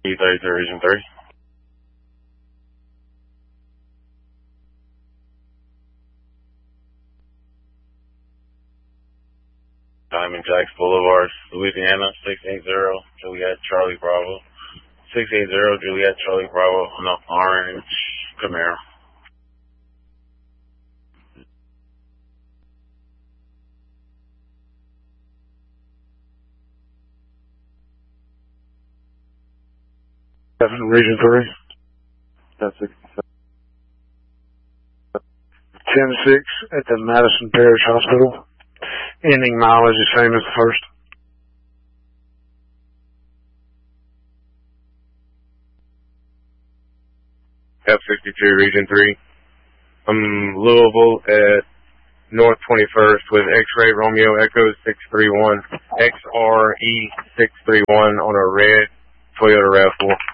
E33 Region 3. Diamond Jacks Boulevard, Louisiana, 680 Juliet Charlie Bravo. 680 Juliet Charlie Bravo on an orange Camaro. Region 3. That's 67. 10-6 at the Madison Parish Hospital. Ending mileage is same as the first. F62 Region 3. Louisville at North 21st with X-Ray Romeo Echo 631, XRE 631 on a red Toyota RAV4.